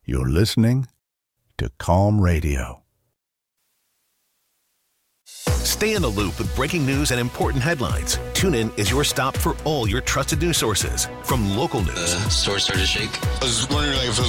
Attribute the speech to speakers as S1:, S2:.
S1: You're listening to Calm Radio.
S2: Stay in the loop with breaking news and important headlines. TuneIn is your stop for all your trusted news sources. From local news.
S3: Store started to shake.
S4: I was wondering if it was